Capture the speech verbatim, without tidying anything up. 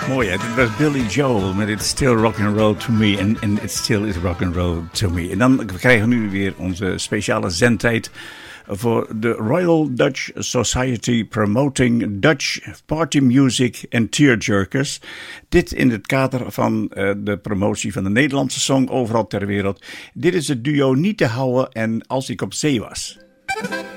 Mooi hè, dit was Billy Joel met It's Still Rock and Roll to Me en, en It Still is Rock and Roll to Me. En dan krijgen we nu weer onze speciale zendtijd voor de Royal Dutch Society Promoting Dutch Party Music and Tearjerkers. Dit in het kader van uh, de promotie van de Nederlandse song overal ter wereld. Dit is het duo Niet te houden en Als ik op zee was.